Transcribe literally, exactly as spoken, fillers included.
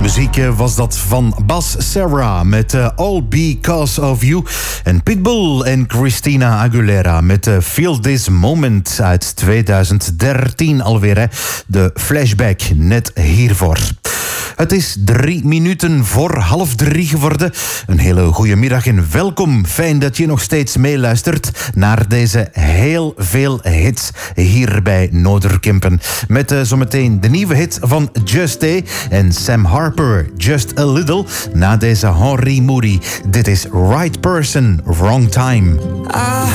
Muziek was dat van Bas Sarah met uh, All Because of You. En Pitbull en Christina Aguilera met uh, Feel This Moment uit tweeduizend dertien alweer. Hè. De flashback net hiervoor. Het is drie minuten voor half drie geworden. Een hele goede middag en welkom. Fijn dat je nog steeds meeluistert naar deze heel veel hits hier bij Noorderkempen. Met uh, zometeen de nieuwe hit van Just A en Sam Harper, Just a Little. Na deze Henry Moody. Dit is Right Person, Wrong Time. I